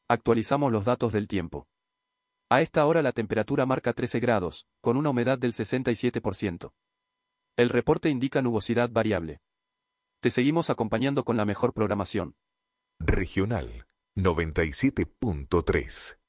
Actualizamos los datos del tiempo. A esta hora la temperatura marca 13 grados, con una humedad del 67%. El reporte indica nubosidad variable. Te seguimos acompañando con la mejor programación. Regional 97.3.